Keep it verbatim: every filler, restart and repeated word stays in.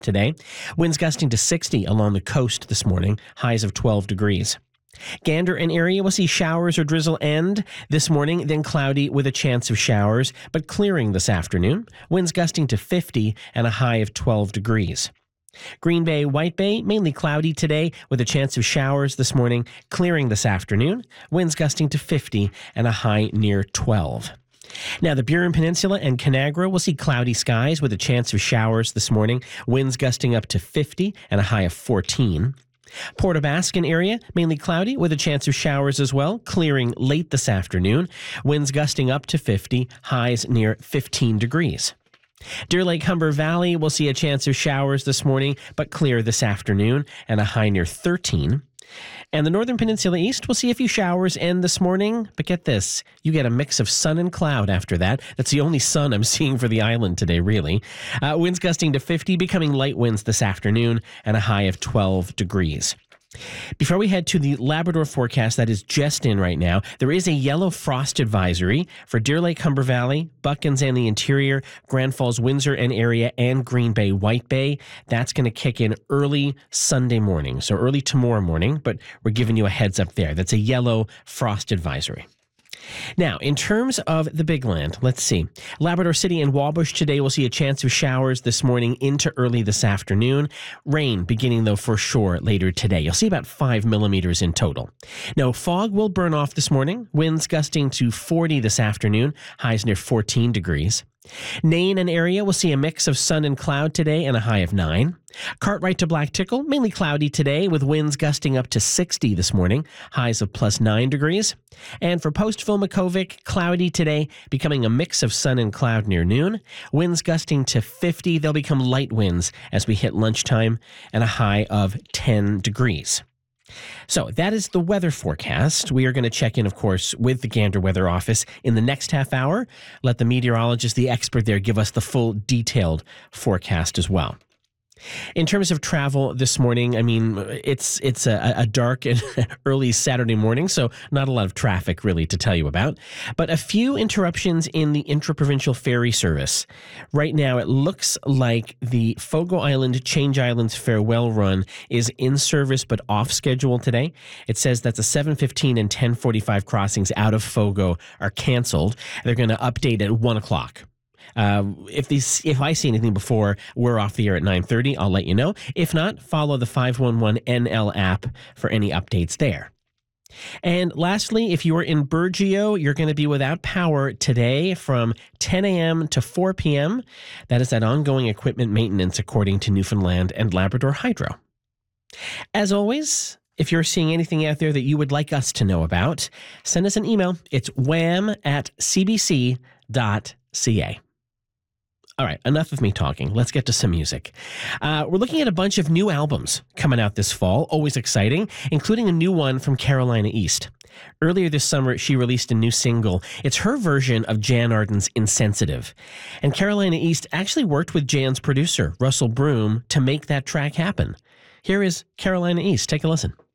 today. Winds gusting to sixty along the coast this morning, highs of twelve degrees. Gander and area will see showers or drizzle end this morning, then cloudy with a chance of showers, but clearing this afternoon. Winds gusting to fifty and a high of twelve degrees. Green Bay, White Bay, mainly cloudy today with a chance of showers this morning, clearing this afternoon. Winds gusting to fifty and a high near twelve. Now, the Burin Peninsula and Conagra will see cloudy skies with a chance of showers this morning. Winds gusting up to fifty and a high of fourteen. Port aux Basques area, mainly cloudy with a chance of showers as well, clearing late this afternoon. Winds gusting up to fifty, highs near fifteen degrees. Deer Lake Humber Valley will see a chance of showers this morning, but clear this afternoon and a high near thirteen. And the Northern Peninsula East will see a few showers end this morning, but get this, you get a mix of sun and cloud after that. That's the only sun I'm seeing for the island today, really. Uh, winds gusting to fifty, becoming light winds this afternoon, and a high of twelve degrees. Before we head to the Labrador forecast that is just in right now, there is a yellow frost advisory for Deer Lake, Humber Valley, Buckens and the interior, Grand Falls, Windsor and area, and Green Bay, White Bay. That's going to kick in early Sunday morning, so early tomorrow morning, but we're giving you a heads up there. That's a yellow frost advisory. Now, in terms of the Big Land, let's see. Labrador City and Wabush today will see a chance of showers this morning into early this afternoon. Rain beginning, though, for sure later today. You'll see about five millimeters in total. Now, fog will burn off this morning. Winds gusting to forty this afternoon. Highs near fourteen degrees. Nain and area will see a mix of sun and cloud today and a high of nine. Cartwright to Black Tickle, mainly cloudy today with winds gusting up to sixty this morning, highs of plus nine degrees. And for Postville Makovic, cloudy today, becoming a mix of sun and cloud near noon. Winds gusting to fifty, they'll become light winds as we hit lunchtime, and a high of ten degrees. So that is the weather forecast. We are going to check in, of course, with the Gander Weather Office in the next half hour. Let the meteorologist, the expert there, give us the full detailed forecast as well. In terms of travel this morning, I mean, it's it's a, a dark and early Saturday morning, so not a lot of traffic really to tell you about, but a few interruptions in the intra-provincial ferry service. Right now, it looks like the Fogo Island Change Islands farewell run is in service but off schedule today. It says that the seven fifteen and ten forty-five crossings out of Fogo are canceled. They're going to update at one o'clock. Uh, if these, if I see anything before we're off the air at nine thirty, I'll let you know. If not, follow the five one one N L app for any updates there. And lastly, if you're in Burgeo, you're going to be without power today from ten a.m. to four p.m. That is that ongoing equipment maintenance according to Newfoundland and Labrador Hydro. As always, if you're seeing anything out there that you would like us to know about, send us an email. It's wham at c b c dot c a. All right, enough of me talking. Let's get to some music. Uh, we're looking at a bunch of new albums coming out this fall, always exciting, including a new one from Carolina East. Earlier this summer, she released a new single. It's her version of Jan Arden's Insensitive. And Carolina East actually worked with Jan's producer, Russell Broom, to make that track happen. Here is Carolina East. Take a listen.